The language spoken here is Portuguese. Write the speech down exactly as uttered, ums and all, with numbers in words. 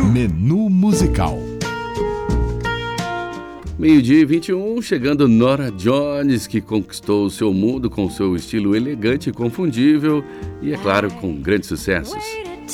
Menu musical. Meio-dia e vinte e um, chegando Norah Jones, que conquistou o seu mundo com seu estilo elegante e confundível e, é claro, com grandes sucessos.